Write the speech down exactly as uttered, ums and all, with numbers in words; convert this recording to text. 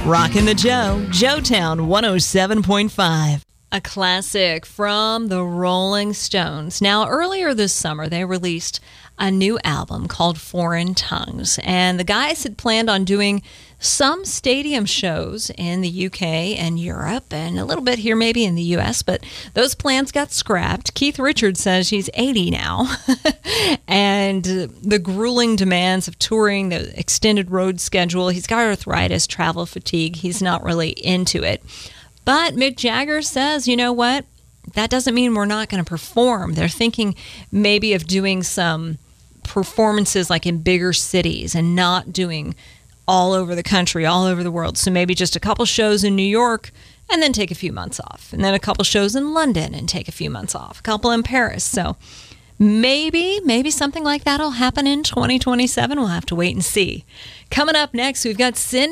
Rockin' the Joe, Joetown one oh seven point five. A classic from the Rolling Stones. Now, earlier this summer, they released a new album called Foreign Tongues, and the guys had planned on doing some stadium shows in the U K and Europe, and a little bit here maybe in the U S, but those plans got scrapped. Keith Richards says he's eighty now, and the grueling demands of touring, the extended road schedule, he's got arthritis, travel fatigue, he's not really into it. But Mick Jagger says, you know what? That doesn't mean we're not going to perform. They're thinking maybe of doing some performances like in bigger cities and not doing all over the country, all over the world. So maybe just a couple shows in New York and then take a few months off. And then a couple shows in London and take a few months off. A couple in Paris. So maybe, maybe something like that will happen in twenty twenty-seven. We'll have to wait and see. Coming up next, we've got Cindy.